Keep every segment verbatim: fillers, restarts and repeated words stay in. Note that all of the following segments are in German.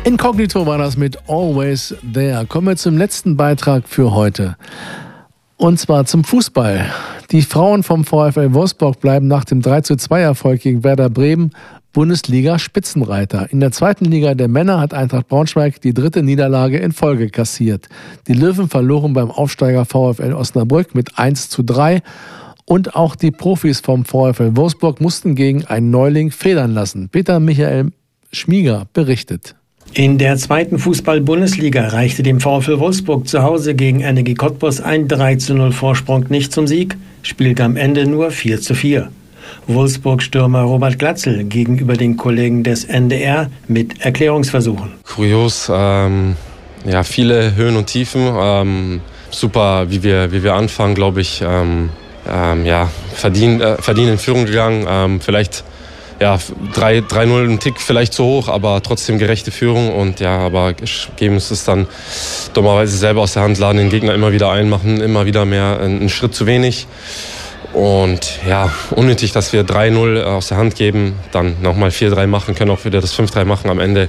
Inkognito war das mit Always There. Kommen wir zum letzten Beitrag für heute. Und zwar zum Fußball. Die Frauen vom VfL Wolfsburg bleiben nach dem drei zu zwei Erfolg gegen Werder Bremen Bundesliga-Spitzenreiter. In der zweiten Liga der Männer hat Eintracht Braunschweig die dritte Niederlage in Folge kassiert. Die Löwen verloren beim Aufsteiger VfL Osnabrück mit eins zu drei. Und auch die Profis vom VfL Wolfsburg mussten gegen einen Neuling federn lassen. Peter Michael Schmieger berichtet. In der zweiten Fußball-Bundesliga reichte dem VfL Wolfsburg zu Hause gegen N E G Cottbus ein drei zu null Vorsprung nicht zum Sieg, spielte am Ende nur vier zu vier. Wolfsburg-Stürmer Robert Glatzel gegenüber den Kollegen des N D R mit Erklärungsversuchen. Kurios, ähm, ja, viele Höhen und Tiefen. Ähm, super, wie wir, wie wir anfangen, glaube ich, ähm, ähm, ja, verdient, äh, verdient in Führung gegangen. Ähm, vielleicht Ja, drei null ein Tick vielleicht zu hoch, aber trotzdem gerechte Führung. Und ja, aber geben uns es dann dummerweise selber aus der Hand, laden den Gegner immer wieder ein, machen immer wieder mehr einen Schritt zu wenig. Und ja, unnötig, dass wir drei null aus der Hand geben, dann nochmal vier drei machen, können auch wieder das fünf drei machen am Ende.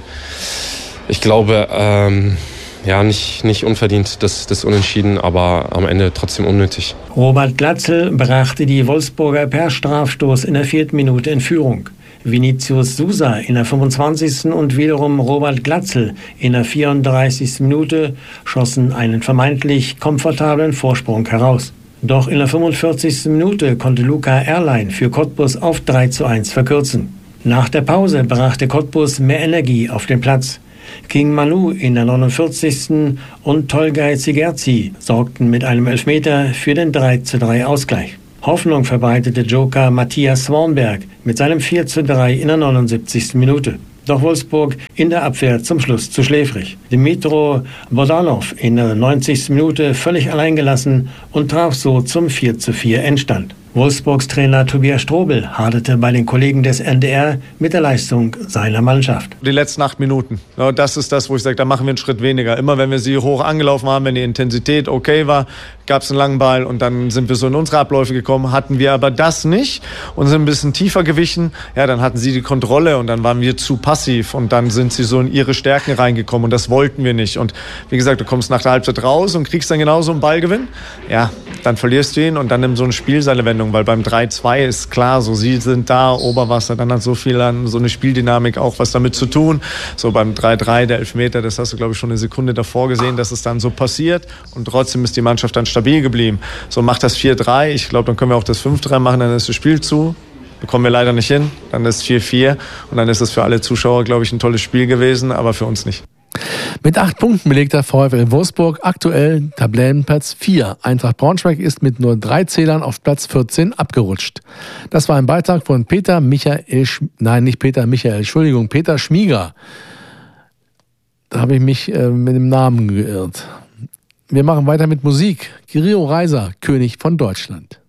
Ich glaube, ähm, ja, nicht, nicht unverdient das, das Unentschieden, aber am Ende trotzdem unnötig. Robert Glatzel brachte die Wolfsburger per Strafstoß in der vierten Minute in Führung. Vinicius Sousa in der fünfundzwanzigsten und wiederum Robert Glatzel in der vierunddreißigsten Minute schossen einen vermeintlich komfortablen Vorsprung heraus. Doch in der fünfundvierzigsten Minute konnte Luca Erlein für Cottbus auf drei zu eins verkürzen. Nach der Pause brachte Cottbus mehr Energie auf den Platz. King Manu in der neunundvierzigsten und Tolgay Zigerzi sorgten mit einem Elfmeter für den drei zu drei Ausgleich. Hoffnung verbreitete Joker Matthias Swanberg mit seinem vier zu drei in der neunundsiebzigsten Minute. Doch Wolfsburg in der Abwehr zum Schluss zu schläfrig. Dmitro Bodanov in der neunzigsten Minute völlig allein gelassen und traf so zum vier zu vier Endstand. Wolfsburgs Trainer Tobias Strobel haderte bei den Kollegen des N D R mit der Leistung seiner Mannschaft. Die letzten acht Minuten, das ist das, wo ich sage, da machen wir einen Schritt weniger. Immer wenn wir sie hoch angelaufen haben, wenn die Intensität okay war, gab es einen langen Ball und dann sind wir so in unsere Abläufe gekommen. Hatten wir aber das nicht und sind ein bisschen tiefer gewichen, ja, dann hatten sie die Kontrolle und dann waren wir zu passiv und dann sind sie so in ihre Stärken reingekommen und das wollten wir nicht. Und wie gesagt, du kommst nach der Halbzeit raus und kriegst dann genauso einen Ballgewinn, ja, dann verlierst du ihn und dann nimmt so ein Spiel seine Wendung. Weil beim drei zwei ist klar, so sie sind da, Oberwasser, dann hat so viel an, so eine Spieldynamik auch was damit zu tun. So beim drei drei, der Elfmeter, das hast du, glaube ich, schon eine Sekunde davor gesehen, dass es dann so passiert und trotzdem ist die Mannschaft dann stabil geblieben. So macht das vier drei, ich glaube, dann können wir auch das fünf drei machen, dann ist das Spiel zu. Bekommen wir leider nicht hin, dann ist vier vier und dann ist es für alle Zuschauer, glaube ich, ein tolles Spiel gewesen, aber für uns nicht. Mit acht Punkten belegt der VfL Wolfsburg aktuell Tabellenplatz vier. Eintracht Braunschweig ist mit nur drei Zählern auf Platz vierzehn abgerutscht. Das war ein Beitrag von Peter Michael, Sch- nein, nicht Peter Michael, Entschuldigung, Peter Schmieger. Da habe ich mich äh, mit dem Namen geirrt. Wir machen weiter mit Musik. Guerrero Reiser, König von Deutschland.